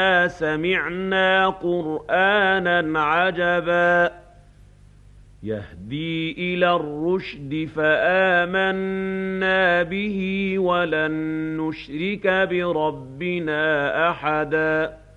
سمعنا قرآنا عجبا يهدي إلى الرشد فآمنا به ولن نشرك بربنا أحدا